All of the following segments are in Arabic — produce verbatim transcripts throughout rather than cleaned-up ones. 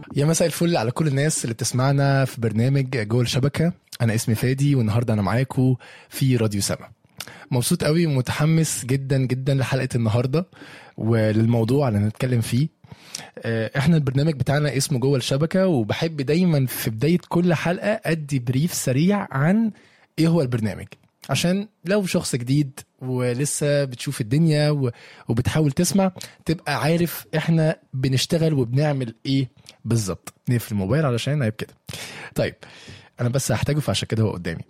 يا مساء الفل على كل الناس اللي بتسمعنا في برنامج جوه الشبكة. أنا اسمي فادي والنهاردة أنا معاكم في راديو سما. مبسوط قوي ومتحمس جدا جدا لحلقة النهاردة وللموضوع اللي نتكلم فيه. احنا البرنامج بتاعنا اسمه جوه الشبكة، وبحب دايما في بداية كل حلقة أدي بريف سريع عن ايه هو البرنامج، عشان لو شخص جديد ولسه بتشوف الدنيا وبتحاول تسمع تبقى عارف احنا بنشتغل وبنعمل ايه بالظبط. نقفل الموبايل علشان عيب كده. طيب انا بس هحتاجه فعشان كده هو قدامي.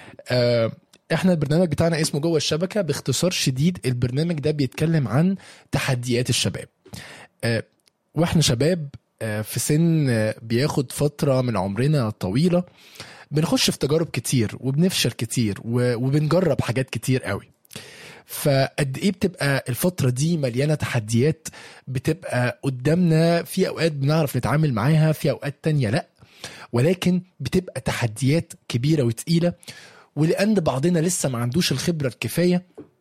اه احنا البرنامج بتاعنا اسمه جوه الشبكة. باختصار شديد البرنامج ده بيتكلم عن تحديات الشباب. اه واحنا شباب اه في سن اه بياخد فترة من عمرنا طويلة، بنخش في تجارب كتير وبنفشل كتير وبنجرب حاجات كتير قوي. فقد ايه بتبقى الفترة دي مليانة تحديات بتبقى قدامنا، في اوقات بنعرف نتعامل معاها، في اوقات تانية لا، ولكن بتبقى تحديات كبيرة وتقيلة. ولأن بعضنا لسه ما عندوش الخبرة الكفاية،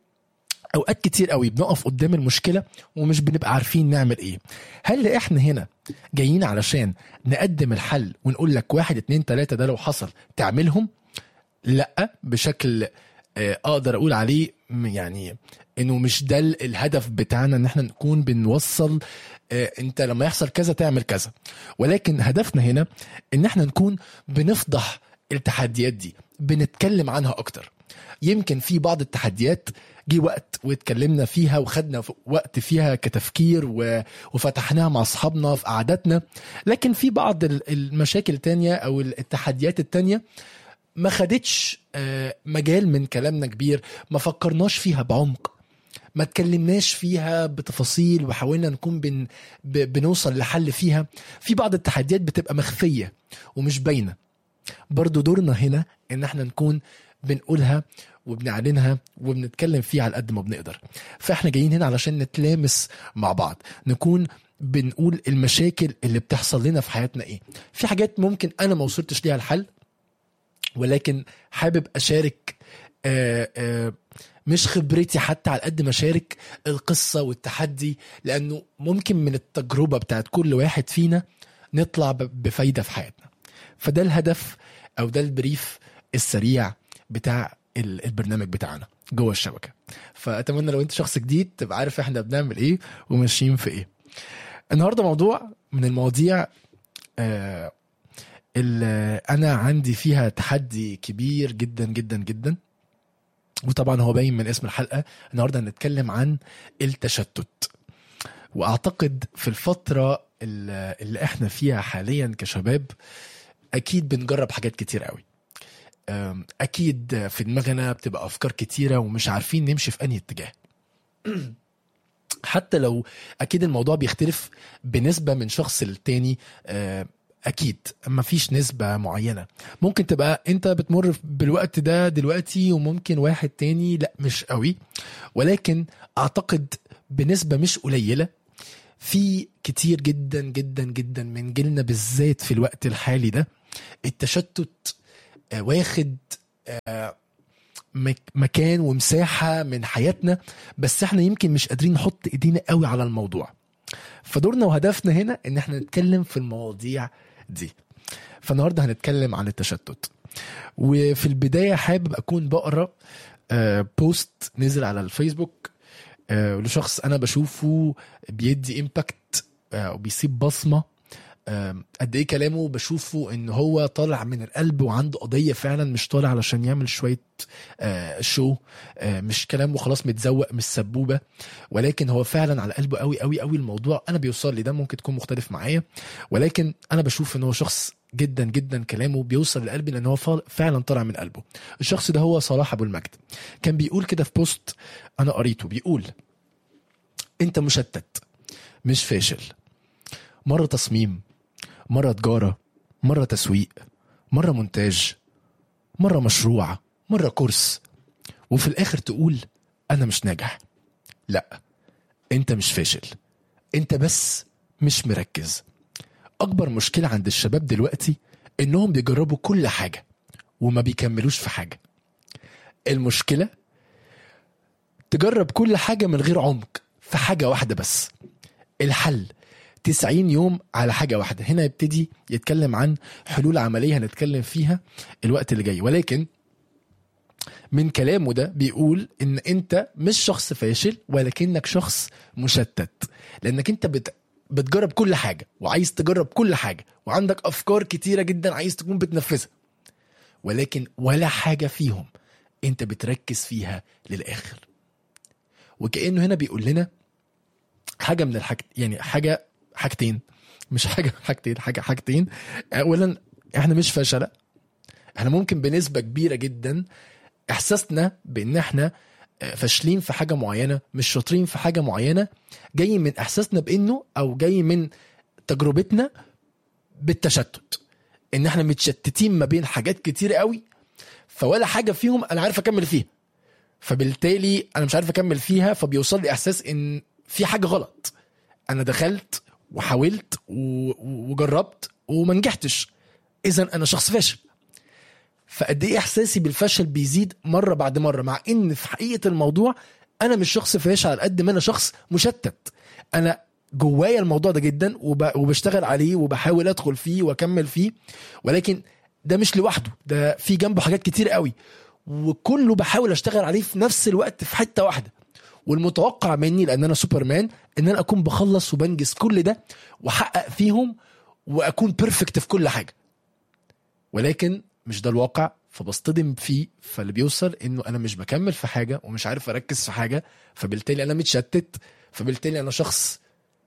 اوقات كتير قوي بنقف قدام المشكلة ومش بنبقى عارفين نعمل ايه. هل احنا هنا جايين علشان نقدم الحل ونقول لك واحد اتنين تلاتة ده لو حصل تعملهم؟ لا، بشكل اقدر اقول عليه يعني انه مش ده الهدف بتاعنا، ان احنا نكون بنوصل انت لما يحصل كذا تعمل كذا. ولكن هدفنا هنا ان احنا نكون بنفضح التحديات دي، بنتكلم عنها اكتر. يمكن في بعض التحديات جي وقت واتكلمنا فيها وخدنا وقت فيها كتفكير وفتحناها مع اصحابنا في قعداتنا، لكن في بعض المشاكل التانية او التحديات التانية ما خدتش مجال من كلامنا كبير، ما فكرناش فيها بعمق، ما تكلمناش فيها بتفاصيل وحاولنا نكون بن بنوصل لحل فيها. في بعض التحديات بتبقى مخفية ومش باينة. برضو دورنا هنا ان احنا نكون بنقولها وبنعلنها وبنتكلم فيها على قد ما بنقدر. فاحنا جايين هنا علشان نتلامس مع بعض، نكون بنقول المشاكل اللي بتحصل لنا في حياتنا ايه. في حاجات ممكن انا ما وصلتش ليها الحل، ولكن حابب أشارك آآ آآ مش خبرتي حتى على قد ما أشارك القصة والتحدي، لأنه ممكن من التجربة بتاعت كل واحد فينا نطلع بفايدة في حياتنا. فده الهدف أو ده البريف السريع بتاع البرنامج بتاعنا جوه الشبكة. فأتمنى لو أنت شخص جديد تبقى عارف إحنا بنعمل إيه وماشيين في إيه. النهاردة موضوع من المواضيع آه اللي أنا عندي فيها تحدي كبير جدا جدا جدا، وطبعا هو باين من اسم الحلقة. النهاردة هنتكلم عن التشتت. وأعتقد في الفترة اللي احنا فيها حاليا كشباب أكيد بنجرب حاجات كتير قوي. أكيد في دماغنا بتبقى أفكار كتيرة ومش عارفين نمشي في أنهي اتجاه. حتى لو أكيد الموضوع بيختلف بنسبة من شخص للتاني، أكيد ما فيش نسبة معينة. ممكن تبقى أنت بتمر بالوقت ده دلوقتي وممكن واحد تاني لا مش قوي، ولكن أعتقد بنسبة مش قليلة في كتير جدا جدا جدا من جيلنا بالذات في الوقت الحالي ده التشتت واخد مكان ومساحة من حياتنا، بس احنا يمكن مش قادرين نحط ايدينا قوي على الموضوع. فدورنا وهدفنا هنا ان احنا نتكلم في المواضيع دي. فالنهاردة هنتكلم عن التشتت. وفي البداية حابب اكون بقرأ بوست نزل على الفيسبوك لشخص انا بشوفه بيدي امباكت وبيسيب بصمة. قد ايه كلامه بشوفه ان هو طالع من القلب وعنده قضية فعلا، مش طالع علشان يعمل شوية شو، مش كلامه خلاص متزوق مش سبوبة، ولكن هو فعلا على قلبه قوي قوي قوي الموضوع. انا بيوصل لي ده، ممكن تكون مختلف معايا، ولكن انا بشوف ان هو شخص جدا جدا كلامه بيوصل لقلبي لان هو فعلا طالع من قلبه. الشخص ده هو صلاح ابو المجد. كان بيقول كده في بوست انا قريته، بيقول انت مشتت مش فاشل. مرة تصميم، مرة تجارة، مرة تسويق، مرة مونتاج، مرة مشروع، مرة كورس، وفي الآخر تقول أنا مش ناجح. لا، أنت مش فاشل، أنت بس مش مركز. أكبر مشكلة عند الشباب دلوقتي إنهم بيجربوا كل حاجة وما بيكملوش في حاجة. المشكلة تجرب كل حاجة من غير عمق في حاجة واحدة بس. الحل تسعين يوم على حاجة واحدة. هنا يبتدي يتكلم عن حلول عملية هنتكلم فيها الوقت اللي جاي. ولكن من كلامه ده بيقول ان انت مش شخص فاشل ولكنك شخص مشتت، لانك انت بت... بتجرب كل حاجة وعايز تجرب كل حاجة وعندك افكار كتيرة جدا عايز تكون بتنفذها، ولكن ولا حاجة فيهم انت بتركز فيها للآخر. وكأنه هنا بيقول لنا حاجة من الحاجة، يعني حاجة حاجتين مش حاجة حاجتين حاجة حاجتين. اولا احنا مش فاشلة، احنا ممكن بنسبة كبيرة جدا احساسنا بان احنا فاشلين في حاجة معينة مش شاطرين في حاجة معينة جاي من احساسنا بانه او جاي من تجربتنا بالتشتت، ان احنا متشتتين ما بين حاجات كتير قوي، فولا حاجة فيهم انا عارف اكمل فيها، فبالتالي انا مش عارف اكمل فيها، فبيوصل لي احساس ان في حاجة غلط. انا دخلت وحاولت وجربت وما نجحتش، اذا انا شخص فاشل. فقد ايه احساسي بالفشل بيزيد مره بعد مره، مع ان في حقيقه الموضوع انا مش شخص فاشل على قد ما انا شخص مشتت. انا جوايا الموضوع ده جدا وبشتغل عليه وبحاول ادخل فيه واكمل فيه، ولكن ده مش لوحده، ده في جنبه حاجات كتير قوي وكله بحاول اشتغل عليه في نفس الوقت في حته واحده. والمتوقع مني لان انا سوبرمان ان انا اكون بخلص وبنجز كل ده واحقق فيهم واكون بيرفكت في كل حاجه، ولكن مش ده الواقع، فبصطدم فيه. فاللي بيوصل انه انا مش بكمل في حاجه ومش عارف اركز في حاجه، فبالتالي انا متشتت، فبالتالي انا شخص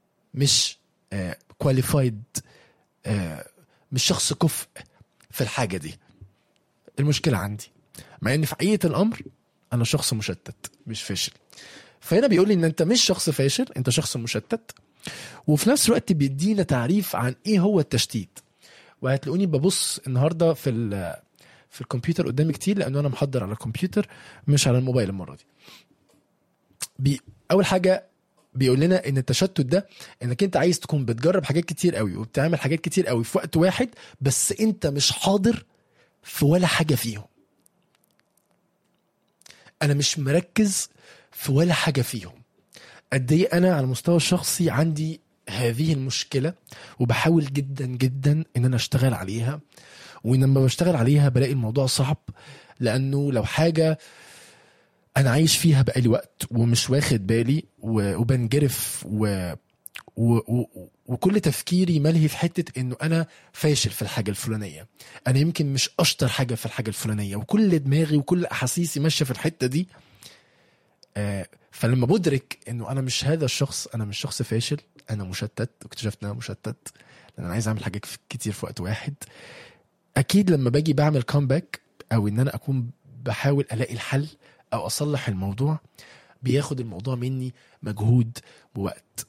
مش كواليفايد، uh, uh, مش شخص كفء في الحاجه دي. المشكله عندي، مع ان في حقيقه الامر انا شخص مشتت مش فاشل. فهنا بيقول لي ان انت مش شخص فاشل، انت شخص مشتت. وفي نفس الوقت بيدينا تعريف عن ايه هو التشتيت. وهتلاقوني ببص النهارده في في الكمبيوتر قدامي كتير لانه انا محضر على الكمبيوتر مش على الموبايل المره دي. بي اول حاجه بيقول لنا ان التشتت ده انك انت عايز تكون بتجرب حاجات كتير قوي وبتعمل حاجات كتير قوي في وقت واحد، بس انت مش حاضر في ولا حاجه فيهم. انا مش مركز في ولا حاجه فيهم. قد ايه انا على المستوى الشخصي عندي هذه المشكله، وبحاول جدا جدا ان انا اشتغل عليها. ولما بشتغل عليها بلاقي الموضوع صعب، لانه لو حاجه انا عايش فيها بقالي وقت ومش واخد بالي وبنجرف و... و... و... وكل تفكيري ملهي في حته انه انا فاشل في الحاجه الفلانيه، انا يمكن مش اشطر حاجه في الحاجه الفلانيه، وكل دماغي وكل احاسيسي ماشيه في الحته دي. آه فلما بدرك انه انا مش هذا الشخص، انا مش شخص فاشل، انا مشتت، واكتشفت ان انا مشتت لان انا عايز اعمل حاجات كتير في وقت واحد. اكيد لما باجي بعمل كومباك او ان انا اكون بحاول الاقي الحل او اصلح الموضوع، بياخد الموضوع مني مجهود ووقت.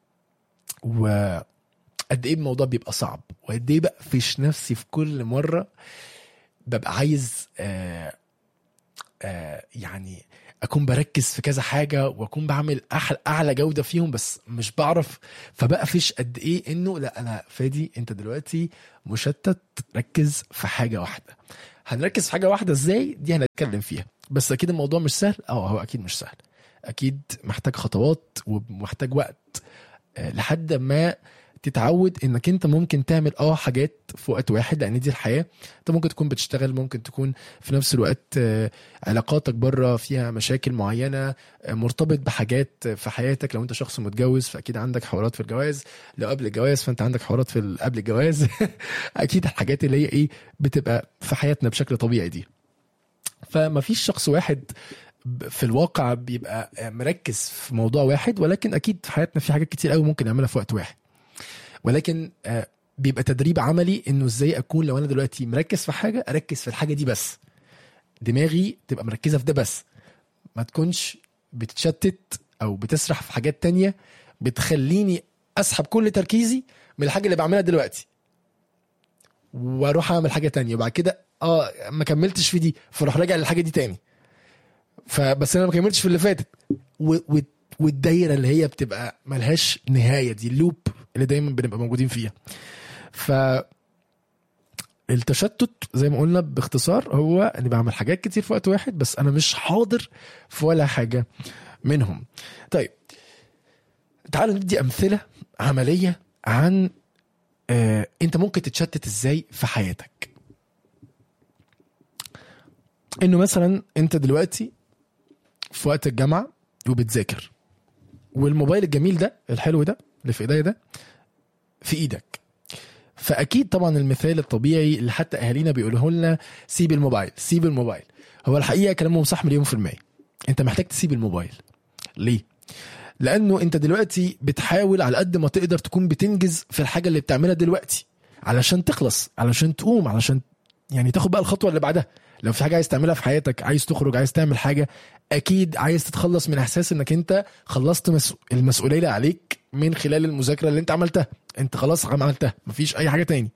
وقد ايه الموضوع بيبقى صعب، وقد ايه بقفش نفسي في كل مره ببقى عايز آآ آآ يعني اكون بركز في كذا حاجه واكون بعمل احلى اعلى جوده فيهم، بس مش بعرف. فبقفش قد ايه انه لا، انا فادي انت دلوقتي مشتت، ركز في حاجه واحده. هنركز في حاجه واحده ازاي دي هنتكلم فيها، بس اكيد الموضوع مش سهل. اه هو اكيد مش سهل، اكيد محتاج خطوات ومحتاج وقت لحد ما تتعود انك انت ممكن تعمل اه حاجات في وقت واحد، لان دي الحياة. انت ممكن تكون بتشتغل، ممكن تكون في نفس الوقت علاقاتك بره فيها مشاكل معينة، مرتبط بحاجات في حياتك. لو انت شخص متجوز فاكيد عندك حوارات في الجواز، لو قبل الجواز فانت عندك حوارات في قبل الجواز. اكيد الحاجات اللي هي ايه بتبقى في حياتنا بشكل طبيعي دي. فما فيش شخص واحد في الواقع بيبقى مركز في موضوع واحد، ولكن اكيد في حياتنا في حاجات كتير قوي ممكن نعملها في وقت واحد. ولكن بيبقى تدريب عملي انه ازاي اكون لو انا دلوقتي مركز في حاجة اركز في الحاجة دي بس، دماغي تبقى مركزة في ده بس، ما تكونش بتتشتت او بتسرح في حاجات تانية بتخليني اسحب كل تركيزي من الحاجة اللي بعملها دلوقتي واروح اعمل حاجة تانية، وبعد كده اه ما كملتش في دي فاروح راجع للحاجة دي تاني، فبس انا ما كملتش في اللي فاتت. والدايره اللي هي بتبقى ملهاش نهايه، دي اللوب اللي دايما بنبقى موجودين فيها. فالتشتت زي ما قلنا باختصار هو اني بعمل حاجات كتير في وقت واحد بس انا مش حاضر في ولا حاجه منهم. طيب تعالوا ندي امثله عمليه عن آه انت ممكن تتشتت ازاي في حياتك. انه مثلا انت دلوقتي في وقت الجامعة وبتذاكر، والموبايل الجميل ده الحلو ده اللي في ايديا ده في ايدك، فاكيد طبعا المثال الطبيعي اللي حتى اهالينا بيقولوه لنا سيب الموبايل سيب الموبايل، هو الحقيقة كلامهم صح مليون في المية. انت محتاج تسيب الموبايل. ليه؟ لانه انت دلوقتي بتحاول على قد ما تقدر تكون بتنجز في الحاجة اللي بتعملها دلوقتي علشان تخلص، علشان تقوم، علشان يعني تاخد بقى الخطوة اللي بعدها. لو في حاجة عايز تعملها في حياتك، عايز تخرج، عايز تعمل حاجة، اكيد عايز تتخلص من احساس انك انت خلصت مسؤ... المسؤولية اللي عليك من خلال المذاكرة اللي انت عملتها. انت خلاص عملتها، مفيش اي حاجة تاني.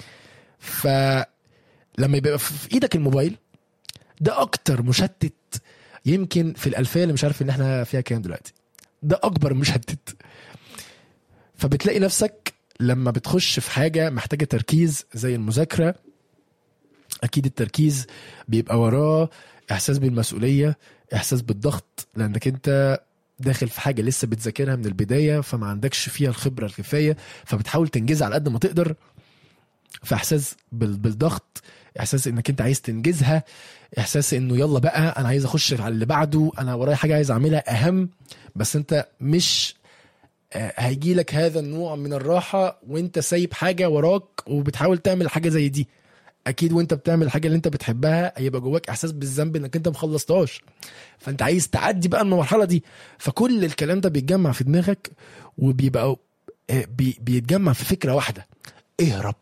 فلما يبقى في ايدك الموبايل ده اكتر مشتت يمكن في الالفية اللي مش عارف ان احنا فيها كام دلوقتي، ده اكبر مشتت. فبتلاقي نفسك لما بتخش في حاجة محتاجة تركيز زي المذاكرة، اكيد التركيز بيبقى وراه احساس بالمسؤولية، احساس بالضغط، لانك انت داخل في حاجة لسه بتذاكرها من البداية فما عندكش فيها الخبرة الكفاية، فبتحاول تنجزها على قد ما تقدر. فاحساس بالضغط، احساس انك انت عايز تنجزها، احساس انه يلا بقى انا عايز اخش على اللي بعده، انا ورايا حاجة عايز اعملها اهم، بس انت مش هيجي لك هذا النوع من الراحة وانت سايب حاجة وراك وبتحاول تعمل حاجة زي دي. اكيد وانت بتعمل الحاجة اللي انت بتحبها هيبقى جواك احساس بالذنب انك انت مخلصتهاش، فانت عايز تعدي بقى من المرحلة دي. فكل الكلام ده بيتجمع في دماغك وبيبقى بي بيتجمع في فكرة واحدة: اهرب.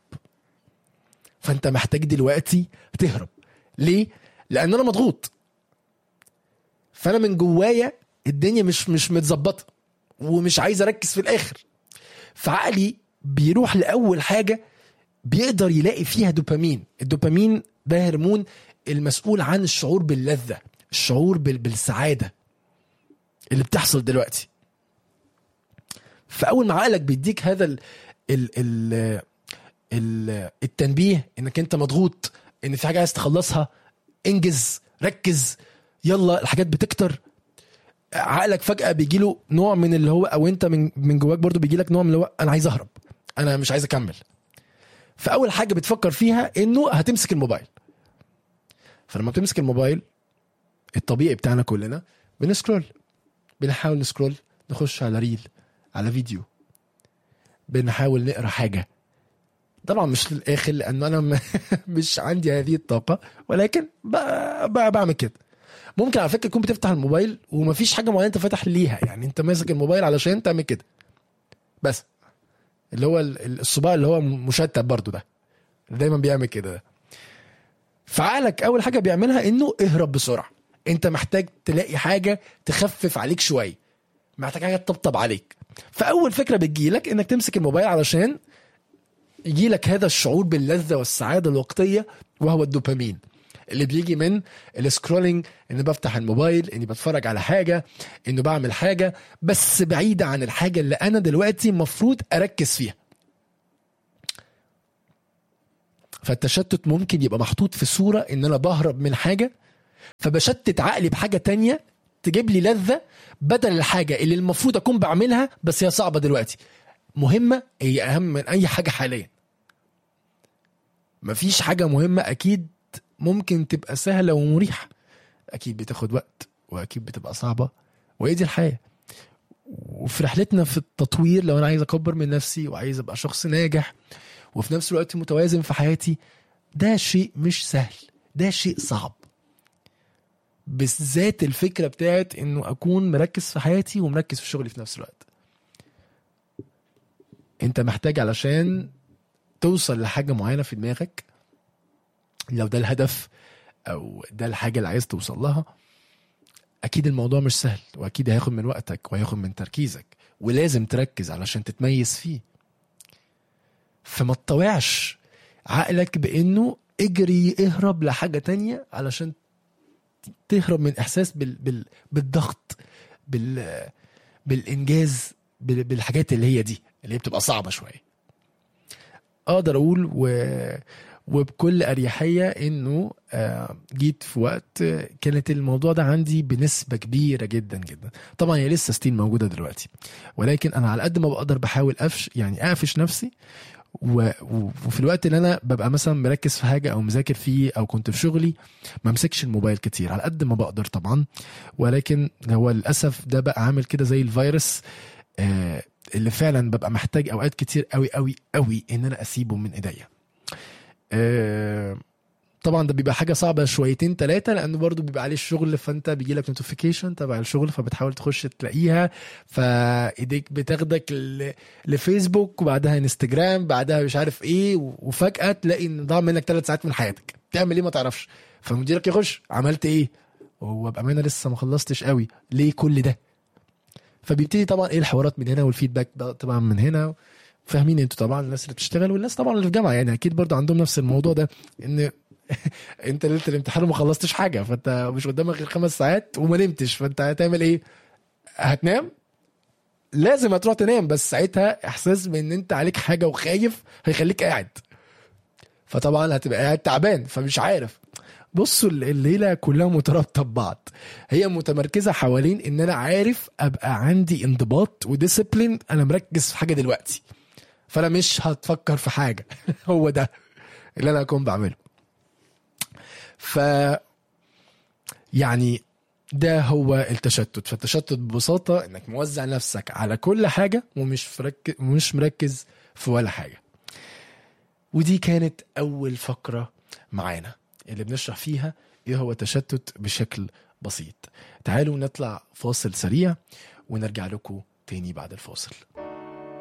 فانت محتاج دلوقتي تهرب. ليه؟ لان انا مضغوط، فانا من جوايا الدنيا مش مش متظبطه ومش عايز اركز في الاخر، فعقلي بيروح لاول حاجه بيقدر يلاقي فيها دوبامين. الدوبامين ده هرمون المسؤول عن الشعور باللذه، الشعور بالسعاده اللي بتحصل دلوقتي. فاول ما عقلك بيديك هذا ال ال ال ال التنبيه انك انت مضغوط، ان في حاجه عايز تخلصها، انجز، ركز، يلا الحاجات بتكتر، عقلك فجأة بيجيله نوع من اللي هو، او انت من من جواك برضو بيجيلك نوع من اللي هو انا عايز اهرب، انا مش عايز اكمل. فاول حاجة بتفكر فيها انه هتمسك الموبايل. فلما بتمسك الموبايل الطبيعي بتاعنا كلنا بنسكرول، بنحاول نسكرول، نخش على ريل، على فيديو، بنحاول نقرأ حاجة. طبعا مش للاخر لان انا مش عندي هذه الطاقة، ولكن بعمل كده. ممكن على فكرة تكون بتفتح الموبايل ومفيش حاجة معينة انت فاتح ليها، يعني انت ماسك الموبايل علشان تعمل كده بس، اللي هو الصباع اللي هو مشتت برضو ده دايما بيعمل كده ده. فعقلك اول حاجة بيعملها انه اهرب بسرعة. انت محتاج تلاقي حاجة تخفف عليك شوية، محتاج حاجة تطبطب عليك. فاول فكرة بتجيلك انك تمسك الموبايل علشان يجيلك هذا الشعور باللذة والسعادة الوقتية، وهو الدوبامين اللي بيجي من السكرولينج، اني بفتح الموبايل، اني بتفرج على حاجة، انه بعمل حاجة بس بعيدة عن الحاجة اللي انا دلوقتي مفروض اركز فيها. فالتشتت ممكن يبقى محطوط في صورة ان انا بهرب من حاجة، فبشتت عقلي بحاجة تانية تجيب لي لذة بدل الحاجة اللي المفروض اكون بعملها بس هي صعبة دلوقتي. مهمة، هي اهم من اي حاجة حاليا. مفيش حاجة مهمة اكيد ممكن تبقى سهلة ومريحة، أكيد بتاخد وقت وأكيد بتبقى صعبة، وهي دي الحياة. وفي رحلتنا في التطوير، لو أنا عايز أكبر من نفسي وعايز أبقى شخص ناجح وفي نفس الوقت متوازن في حياتي، ده شيء مش سهل، ده شيء صعب. بالذات الفكرة بتاعت إنه أكون مركز في حياتي ومركز في شغلي في نفس الوقت. أنت محتاج علشان توصل لحاجة معينة في دماغك، لو ده الهدف او ده الحاجة اللي عايز توصل لها، اكيد الموضوع مش سهل، واكيد هياخد من وقتك وهياخد من تركيزك، ولازم تركز علشان تتميز فيه. فما تطوعش عقلك بانه اجري اهرب لحاجة تانية علشان تهرب من احساس بال بال بالضغط، بال بالانجاز، بال بالحاجات اللي هي دي اللي هي بتبقى صعبة شوية. اقدر اقول و وبكل اريحيه انه جيت في وقت كانت الموضوع ده عندي بنسبه كبيره جدا جدا. طبعا هي لسه ستيل موجوده دلوقتي، ولكن انا على قد ما بقدر بحاول افش يعني اقفش نفسي، وفي الوقت اللي انا ببقى مثلا مركز في حاجه او مذاكر فيه او كنت في شغلي ما امسكش الموبايل كتير على قد ما بقدر طبعا. ولكن هو للاسف ده بقى عامل كده زي الفيروس آه اللي فعلا ببقى محتاج اوقات كتير قوي قوي قوي ان انا اسيبه من ايديا. آه طبعا ده بيبقى حاجه صعبه شويتين ثلاثه، لانه برضو بيبقى عليه الشغل، فانت بيجي لك نوتيفيكيشن تبع الشغل فبتحاول تخش تلاقيها، فايديك بتاخدك ل... لفيسبوك وبعدها انستجرام بعدها مش عارف ايه، وفجاه تلاقي ان ضاع منك ثلاث ساعات من حياتك تعمل ايه ما تعرفش. فمديرك يخش عملت ايه، هو بامانه لسه ما خلصتش قوي ليه كل ده. فبيبتدي طبعا ايه الحوارات من هنا والفيدباك طبعا من هنا. فاهمين انتوا طبعا الناس اللي بتشتغل والناس طبعا اللي في جامعه يعني اكيد برضو عندهم نفس الموضوع ده، ان انت ليله الامتحان وما خلصتش حاجه، فانت مش قدامك غير خمس ساعات وما نمتش، فانت هتعمل ايه؟ هتنام؟ لازم هتروح تنام، بس ساعتها احساس بان انت عليك حاجه وخايف هيخليك قاعد، فطبعا هتبقى قاعد تعبان فمش عارف. بصوا الليله كلها مترابطه ببعض، هي متمركزه حوالين ان انا عارف ابقى عندي انضباط وديسيبلين، انا مركز في حاجه دلوقتي فانا مش هتفكر في حاجه هو ده اللي انا اكون بعمله. ف يعني ده هو التشتت. فالتشتت ببساطة انك موزع نفسك على كل حاجة ومش فرك... ومش مركز في ولا حاجة. ودي كانت اول فقرة معانا اللي بنشرح فيها ايه هو التشتت بشكل بسيط. تعالوا نطلع فاصل سريع ونرجع لكم تاني بعد الفاصل.